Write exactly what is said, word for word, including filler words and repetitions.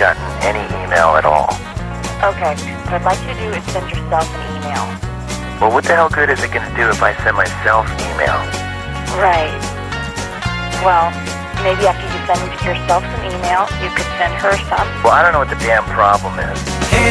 gotten any email at all. Okay, what I'd like you to do is send yourself an email. Well, what the hell good is it going to do if I send myself email? Right. Well, maybe after you send yourself some email, you could send her some. Well, I don't know what the damn problem is. Hey,